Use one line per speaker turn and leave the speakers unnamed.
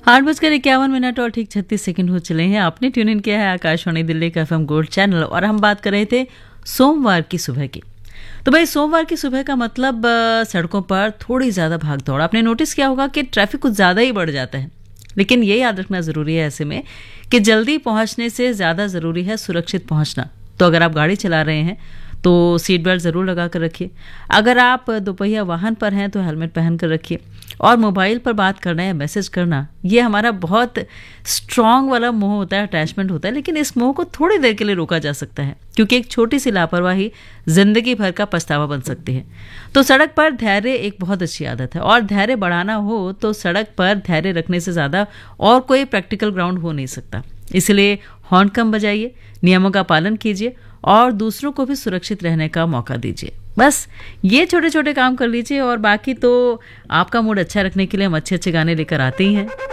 8:51 और ठीक 36 सेकंड हो चले हैं। आपने ट्यून इन किया है आकाशवाणी दिल्ली का एफएम गोल्ड चैनल और हम बात कर रहे थे सोमवार की सुबह की। तो भाई सोमवार की सुबह का मतलब सड़कों पर थोड़ी ज़्यादा भाग दौड़। आपने नोटिस किया होगा कि ट्रैफिक कुछ ज़्यादा ही बढ़ जाता है, लेकिन ये याद रखना ज़रूरी है ऐसे में कि जल्दी पहुंचने से ज़्यादा ज़रूरी है सुरक्षित पहुंचना। तो अगर आप गाड़ी चला रहे हैं तो सीट बेल्ट ज़रूर लगा कर रखिए। अगर आप दोपहिया वाहन पर हैं तो हेलमेट पहन कर रखिए। और मोबाइल पर बात करना या मैसेज करना, ये हमारा बहुत स्ट्रॉन्ग वाला मोह होता है, अटैचमेंट होता है, लेकिन इस मोह को थोड़ी देर के लिए रोका जा सकता है, क्योंकि एक छोटी सी लापरवाही जिंदगी भर का पछतावा बन सकती है। तो सड़क पर धैर्य एक बहुत अच्छी आदत है, और धैर्य बढ़ाना हो तो सड़क पर धैर्य रखने से ज़्यादा और कोई प्रैक्टिकल ग्राउंड हो नहीं सकता। इसलिए हॉर्न कम बजाइए, नियमों का पालन कीजिए और दूसरों को भी सुरक्षित रहने का मौका दीजिए। बस ये छोटे छोटे काम कर लीजिए और बाकी तो आपका मूड अच्छा रखने के लिए हम अच्छे अच्छे गाने लेकर आते ही हैं।